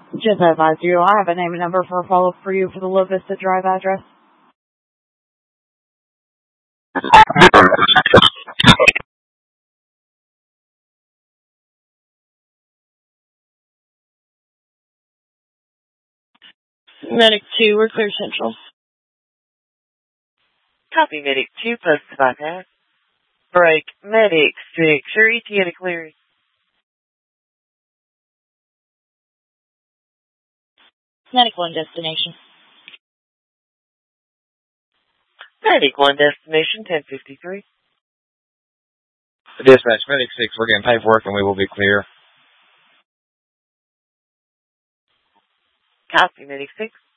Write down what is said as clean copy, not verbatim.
Just advise you, I have a name and number for a follow-up for you for the La Vista Drive address. Medic 2, we're clear central. Copy, Medic 2, post bypass. Break, Medic 6, your ETA to clear. Medic 1, destination. Medic 1, destination 1053. Dispatch, Medic 6, we're getting paperwork and we will be clear. Copy, Medic 6.